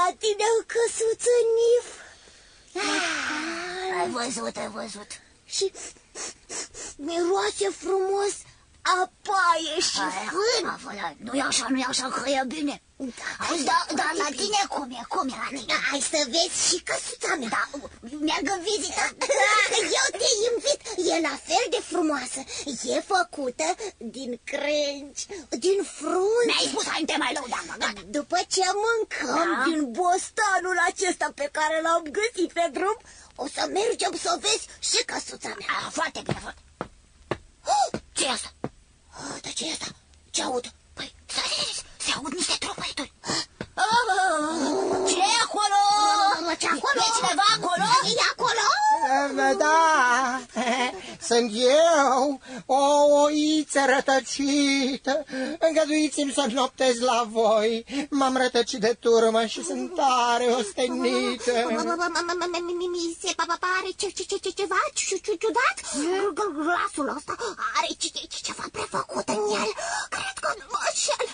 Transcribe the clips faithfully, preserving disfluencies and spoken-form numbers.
la tine o căsuță, Nif. Ai văzut, ai văzut. Și miroase frumos a paie și fân. Nu-i așa, nu-i așa, că e bine. Auzi, dar da, la tine cum e? Cum e la tine? Hai să vezi și căsuța mea. Da, merg în vizită. Eu te invit, e la fel de frumoasă. E făcută din crengi, din frunze. Mi-ai spus, hai, te mai lăudam, gata. După ce mâncăm Da. din bostanul acesta pe care l-am găsit pe drum, o să mergem să vezi și căsuța mea. Ah, foarte bine, foarte. Ce e asta? Oh, dar ce e asta? Ce aud? Păi, stai, stai, stai, se aud niște tropăituri. Ce e acolo? Ce acolo? E cineva acolo? E acolo? Da, sunt eu, o oiță rătăcită. Îngăduiți-mi să noptez la voi. M-am rătăcit de turmă și sunt tare ostenită. Mi se pare ceva ciudat. Glasul ăsta are ceva prefăcut în el. Cred că nu mă înșel.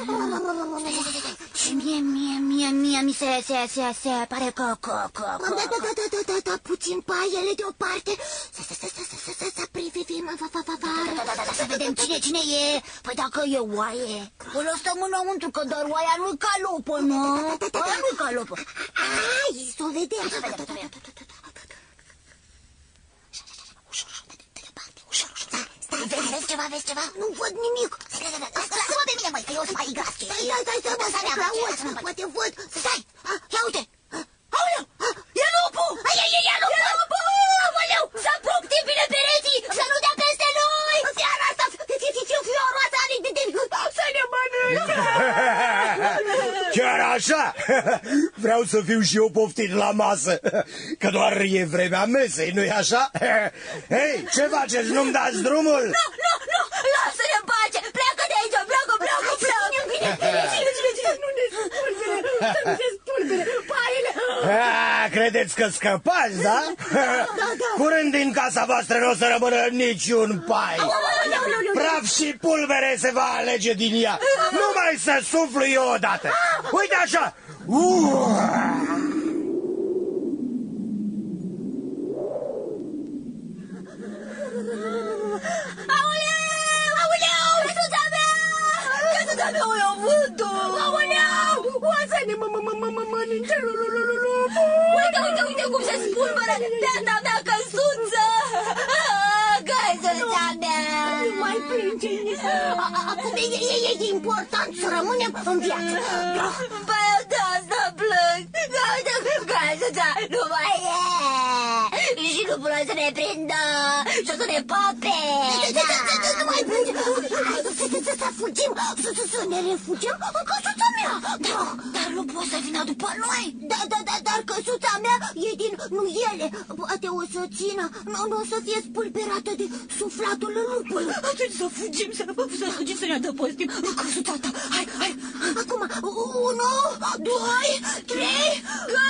Și mie, mie, mie, mie, mi se, se, se, se pare că, că, că, că... Da, da, da, da, da, da, da, puțin paiele deoparte. Să, să, să, să, să, să, să, să privim afară. Da, da, da, da, să vedem cine, cine e. Păi dacă e oaie, o lăsăm înăuntru, că doar oaia nu-i ca lupă, nu? Oaia nu-i ca lupă. Hai, să o vedem. Să vedem, să vedem. Ușor, ușor, de departe, ușor, ușor. Stai, vezi, vezi ceva, vezi ceva? Nu văd nimic. Lasă-mă pe mine, măi, că eu sunt mai gras. Stai, stai, stai, stai, mă, auzi, poate văd. Stai, ia uite. Aoleu, e lupul! E, e, e lupul! Aoleu, să apuc bine pereții, să nu dea peste noi! Fiara asta, fioroasa are de să ne mănânce! Chiar așa? Vreau să fiu și eu poftit la masă, că doar e vremea mesei, nu-i așa? Hei, ce faceți? Nu-mi dați drumul? Nu, nu, nu, lasă-ne în pace! Pleacă de aici, pleacă, pleacă, pleacă! Cine, cine, cine? Nu ne spulbere, să nu se spulbere, paiele! A, credeți că scăpați, da? Curând din casa voastră nu o să rămână niciun pai. Praf și pulbere se va alege din ea. Numai să suflu eu odată. Uite așa. Aoleu, aoleu, căsuța mea! Căsuța mea, o iau vântul! Aoleu, oasă-ne, mă, mă, mă, mă, mă, mănânce, uite, uite, uite cum se spulberă beata mea căsuță! Căsuța mea! Nu mai plânge, acum e important să rămânem în viață. Păi eu de asta plâng! Căsuța nu mai e! Și nu vreau să ne prindă și o să ne pape! Nu mai plânge! Să fugim, să ne refugiem în căsuța mea! Dar nu poți să vină după noi! Da, da, da, dar căsuța mea e din nuiele. Poate o să țină, nu o să fie spulberată de suflatul lupului. Atunci să fugim, să, să fugim, să ne adăpostim în căsuța ta. Hai, hai! Acum, unu, doi, trei...